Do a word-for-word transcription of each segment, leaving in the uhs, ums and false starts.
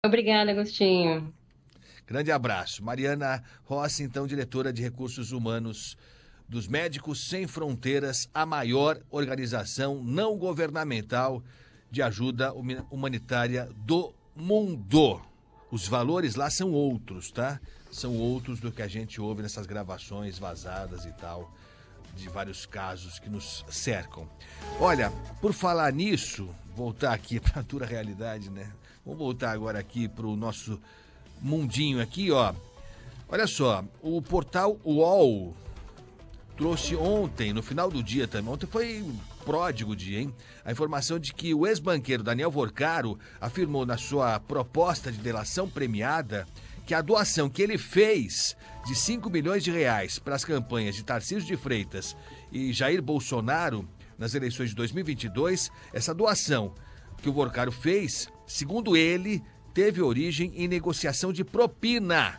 Obrigada, Agostinho. Grande abraço. Mariana Rossi, então, diretora de Recursos Humanos dos Médicos Sem Fronteiras, a maior organização não governamental de ajuda humanitária do mundo. Os valores lá são outros, tá? São outros do que a gente ouve nessas gravações vazadas e tal, de vários casos que nos cercam. Olha, por falar nisso, voltar aqui para a dura realidade, né? Vamos voltar agora aqui para o nosso mundinho aqui, ó. Olha só, o portal U O L trouxe ontem, no final do dia também, ontem foi um pródigo dia, hein? A informação de que o ex-banqueiro Daniel Vorcaro afirmou na sua proposta de delação premiada que a doação que ele fez de cinco milhões de reais para as campanhas de Tarcísio de Freitas e Jair Bolsonaro nas eleições de dois mil e vinte e dois, essa doação que o Vorcaro fez, segundo ele, teve origem em negociação de propina.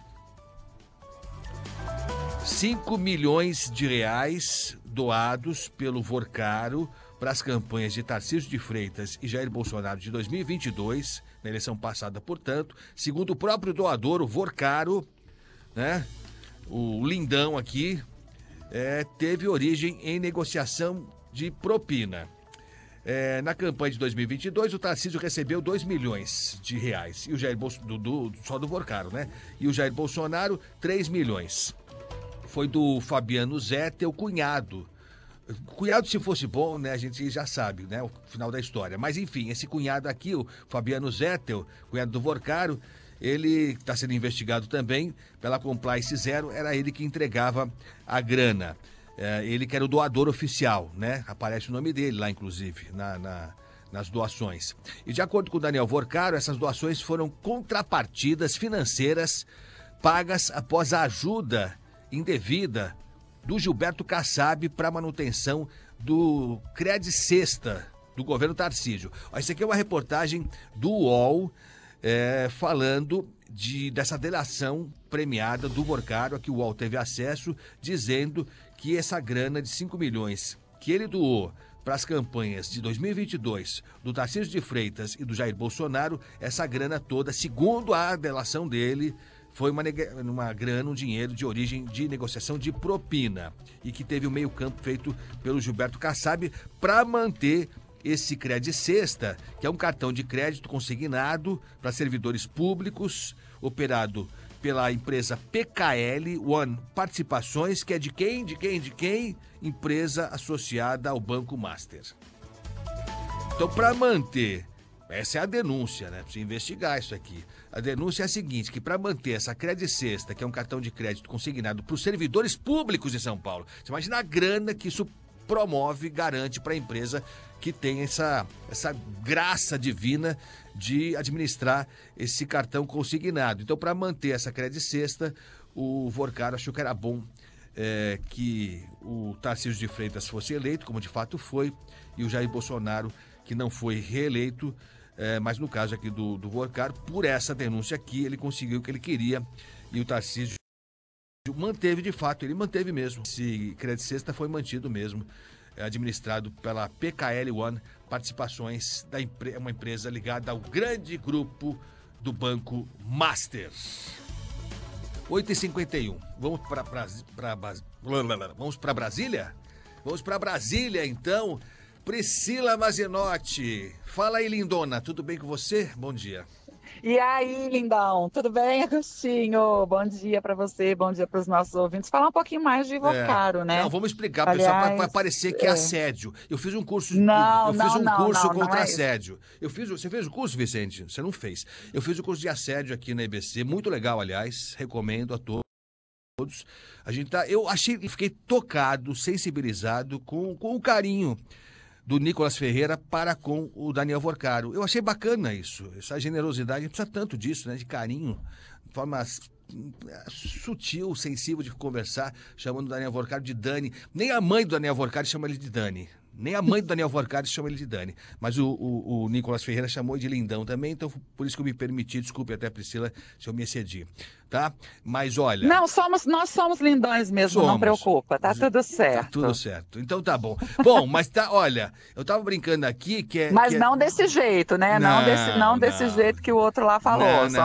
cinco milhões de reais doados pelo Vorcaro para as campanhas de Tarcísio de Freitas e Jair Bolsonaro de dois mil e vinte e dois, na eleição passada, portanto, segundo o próprio doador, o Vorcaro, né, o lindão aqui, é, teve origem em negociação de propina. É, na campanha de dois mil e vinte e dois, o Tarcísio recebeu dois milhões de reais, e o Jair Bolso, do, do, só do Vorcaro, né? E o Jair Bolsonaro, três milhões. Foi do Fabiano Zete, o cunhado. Cunhado, se fosse bom, né, a gente já sabe, né, o final da história. Mas, enfim, esse cunhado aqui, o Fabiano Zettel, cunhado do Vorcaro, ele está sendo investigado também pela Compliance Zero, era ele que entregava a grana. É, ele que era o doador oficial, né? Aparece o nome dele lá, inclusive, na, na, nas doações. E de acordo com o Daniel Vorcaro, essas doações foram contrapartidas financeiras pagas após a ajuda indevida do Gilberto Kassab para a manutenção do Cred Sexta do governo Tarcísio. Isso aqui é uma reportagem do U O L é, falando de, dessa delação premiada do Vorcaro, a que o U O L teve acesso, dizendo que essa grana de cinco milhões que ele doou para as campanhas de dois mil e vinte e dois do Tarcísio de Freitas e do Jair Bolsonaro, essa grana toda, segundo a delação dele, foi uma, uma grana, um dinheiro de origem de negociação de propina e que teve o meio campo feito pelo Gilberto Kassab para manter esse Cred Sexta, que é um cartão de crédito consignado para servidores públicos, operado pela empresa P K L One Participações, que é de quem, de quem, de quem? Empresa associada ao Banco Master. Então, para manter, essa é a denúncia, né? Precisa investigar isso aqui. A denúncia é a seguinte, que para manter essa Cred Sexta, que é um cartão de crédito consignado para os servidores públicos de São Paulo, você imagina a grana que isso promove, garante para a empresa que tem essa, essa graça divina de administrar esse cartão consignado. Então, para manter essa Cred Sexta, o Vorcaro achou que era bom é, que o Tarcísio de Freitas fosse eleito, como de fato foi, e o Jair Bolsonaro, que não foi reeleito, é, mas no caso aqui do, do Vorcaro, por essa denúncia aqui, ele conseguiu o que ele queria, e o Tarcísio manteve de fato, ele manteve mesmo. Esse Cred Sexta foi mantido mesmo, administrado pela P K L One Participações, da empre- uma empresa ligada ao grande grupo do Banco Master. oito e cinquenta e um. Vamos para vamos para Brasília? Vamos para Brasília, então. Priscila Mazenotti. Fala aí, lindona. Tudo bem com você? Bom dia. E aí, lindão, tudo bem, Agostinho? Bom dia para você, bom dia para os nossos ouvintes. Falar um pouquinho mais de É. Vorcaro, né? Não, vamos explicar, pessoal, Aliás, para parecer que é é. assédio. Eu fiz um curso, Não, eu fiz não, um não, curso não, não contra é isso. assédio. Eu fiz, você fez o curso, Vicente? Você não fez. Eu fiz o curso de assédio aqui na E B C, muito legal, aliás, recomendo a todos. A gente tá, eu achei, fiquei tocado, sensibilizado com, com o carinho do Nicolas Ferreira para com o Daniel Vorcaro. Eu achei bacana isso, essa generosidade, a gente precisa tanto disso, né, de carinho, de forma sutil, sensível de conversar, chamando o Daniel Vorcaro de Dani. Nem a mãe do Daniel Vorcaro chama ele de Dani. Nem a mãe do Daniel Vorcari chama ele de Dani. Mas o, o, o Nicolas Ferreira chamou de lindão também, então por isso que eu me permiti, desculpe até, Priscila, se eu me excedi, tá? Mas olha... Não, somos, nós somos lindões mesmo, somos. Não preocupa, tá tudo certo. Tá tudo certo, então tá bom. Bom, mas tá, olha, eu tava brincando aqui que é... Mas que é... não desse jeito, né? Não, Não, desse, não desse não. jeito que o outro lá falou. Não, não.